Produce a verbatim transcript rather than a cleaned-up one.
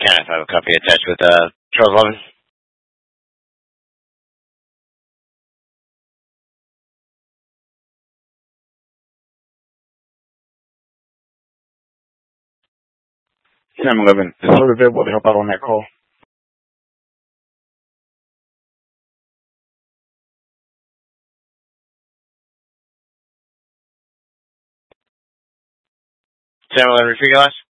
Kenneth, I have a copy attached with uh, Charles Levin. seven eleven, is Sir available to help out on that call? seven eleven, repeat your last?